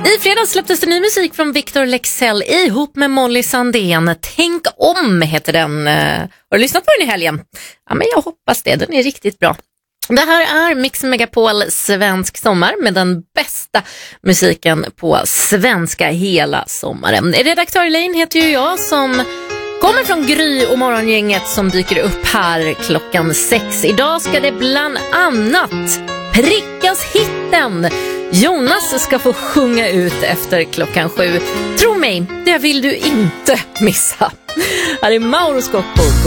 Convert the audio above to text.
I fredags släpptes det ny musik från Victor Leksell ihop med Molly Sandén. Tänk om heter den. Har du lyssnat på den i helgen? Ja, men jag hoppas det. Den är riktigt bra. Det här är Mix Megapol Svensk sommar med den bästa musiken på svenska hela sommaren. Redaktör Elaine heter ju jag som kommer från Gry och morgongänget som dyker upp här klockan 6. Idag ska det bland annat prickas hitten. Jonas ska få sjunga ut efter klockan 7. Tro mig, det vill du inte missa. Här är Mauro Scocco.